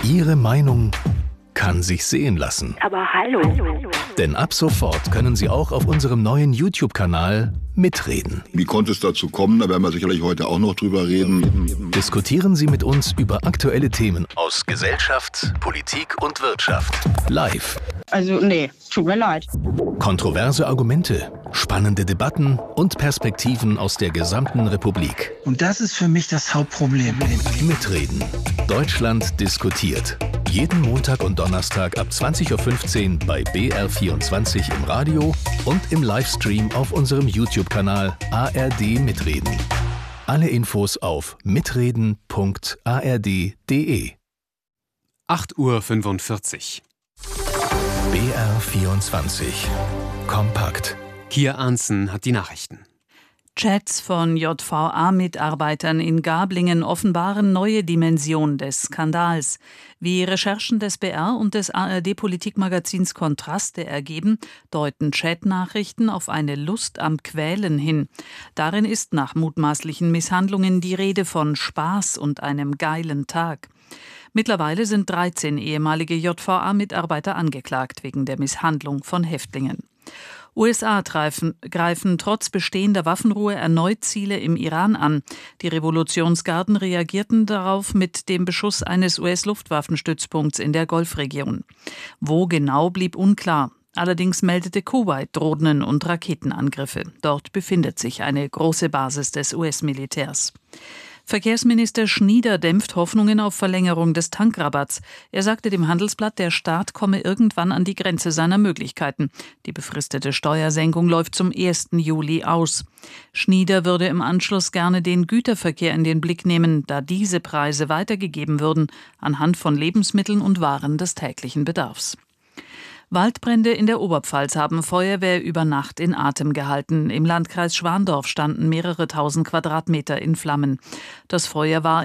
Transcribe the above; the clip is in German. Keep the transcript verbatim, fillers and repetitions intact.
Ihre Meinung kann sich sehen lassen. Aber hallo. Denn ab sofort können Sie auch auf unserem neuen YouTube-Kanal mitreden. Wie konnte es dazu kommen? Da werden wir sicherlich heute auch noch drüber reden. Diskutieren Sie mit uns über aktuelle Themen aus Gesellschaft, Politik und Wirtschaft. Live. Also nee, tut mir leid. Kontroverse Argumente, spannende Debatten und Perspektiven aus der gesamten Republik. Und das ist für mich das Hauptproblem. Mitreden. Deutschland diskutiert. Jeden Montag und Donnerstag ab zwanzig Uhr fünfzehn bei B R vierundzwanzig im Radio und im Livestream auf unserem YouTube-Kanal A R D Mitreden. Alle Infos auf mitreden punkt a r d punkt d e. acht Uhr fünfundvierzig. B R vierundzwanzig. Kompakt. Kia Arntzen hat die Nachrichten. Chats von J V A-Mitarbeitern in Gablingen offenbaren neue Dimensionen des Skandals. Wie Recherchen des B R und des A R D-Politikmagazins Kontraste ergeben, deuten Chatnachrichten auf eine Lust am Quälen hin. Darin ist nach mutmaßlichen Misshandlungen die Rede von Spaß und einem geilen Tag. Mittlerweile sind dreizehn ehemalige J V A-Mitarbeiter angeklagt wegen der Misshandlung von Häftlingen. U S A greifen, greifen trotz bestehender Waffenruhe erneut Ziele im Iran an. Die Revolutionsgarden reagierten darauf mit dem Beschuss eines U S-Luftwaffenstützpunkts in der Golfregion. Wo genau, blieb unklar. Allerdings meldete Kuwait Drohnen- und Raketenangriffe. Dort befindet sich eine große Basis des U S-Militärs. Verkehrsminister Schnieder dämpft Hoffnungen auf Verlängerung des Tankrabatts. Er sagte dem Handelsblatt, der Staat komme irgendwann an die Grenze seiner Möglichkeiten. Die befristete Steuersenkung läuft zum ersten Juli aus. Schnieder würde im Anschluss gerne den Güterverkehr in den Blick nehmen, da diese Preise weitergegeben würden, anhand von Lebensmitteln und Waren des täglichen Bedarfs. Waldbrände in der Oberpfalz haben Feuerwehr über Nacht in Atem gehalten. Im Landkreis Schwandorf standen mehrere tausend Quadratmeter in Flammen. Das Feuer war